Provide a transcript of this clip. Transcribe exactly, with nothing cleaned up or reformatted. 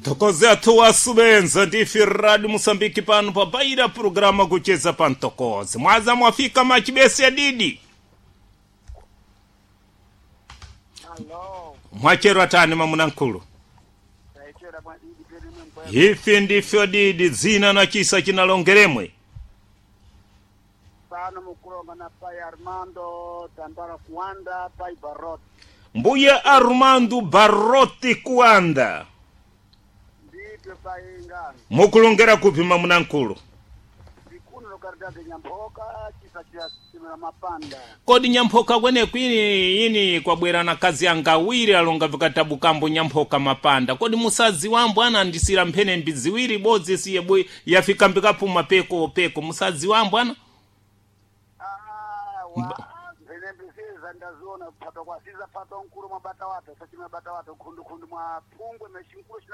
Tokozea tuwa subenza ndifi Radio Mosambiki pano pa baira programa kucheza pantokozi. Mwaza mwafika machibesi ya didi. Hello. Mwachero atani mamunankulu. Hifi ndifyo didi zina na kisa kinalongeremwe. Pano mukulonga na pai Armando Tambara Kuanda pai Barot. Mbuya Armando Baroti Kuanda. Ndipe pai ngani. Mukulongera kupi mamunankulu. Bikuno lokardaga Nyampoka kisa kia simula mapanda. Kodi Nyampoka wene kwini ini kwa bwera na kazi ya ngawiri alonga vikatabu kambo Nyampoka mapanda. Kodi musazi wambu ana ndisira mpene mbiziwiri bozi siye bwe yafika mbikapu mapeko peko. Musazi wambu ana? Ah, wa. Vene mbisiza ndazona pato kwa siza pato nkuru mabata watu. Sachime bata watu kundu kundu mwa pungwe meshinkuru